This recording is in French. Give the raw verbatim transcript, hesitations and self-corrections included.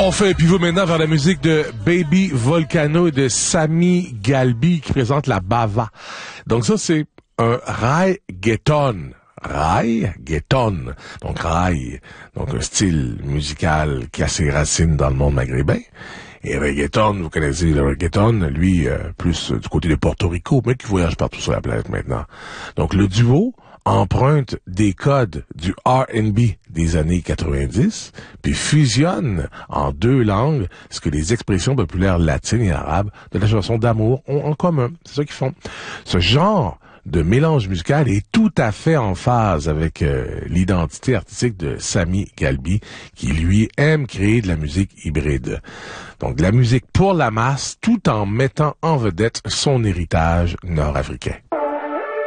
On fait un pivot maintenant vers la musique de Baby Volcano et de Sami Galbi qui présente la Bava. Donc ça, c'est un reggaeton. Reggaeton. Donc raï. Donc un style musical qui a ses racines dans le monde maghrébin. Et reggaeton, vous connaissez le reggaeton, lui, euh, plus euh, du côté de Porto Rico, mais qui voyage partout sur la planète maintenant. Donc le duo emprunte des codes du R and B des années quatre-vingt-dix, puis fusionne en deux langues ce que les expressions populaires latines et arabes de la chanson d'amour ont en commun. C'est ça qu'ils font. Ce genre de mélange musical est tout à fait en phase avec euh, l'identité artistique de Sami Galbi, qui lui aime créer de la musique hybride. Donc de la musique pour la masse, tout en mettant en vedette son héritage nord-africain.